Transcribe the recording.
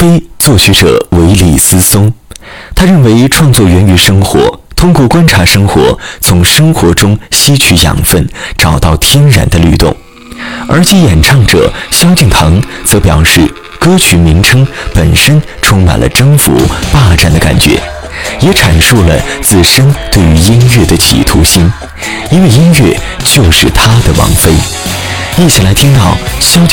妃作曲者为李思松，他认为创作源于生活，通过观察生活，从生活中吸取养分，找到天然的律动。而其演唱者萧敬腾则表示，歌曲名称本身充满了征服、霸占的感觉，也阐述了自身对于音乐的企图心，因为音乐就是他的王妃。一起来听到萧敬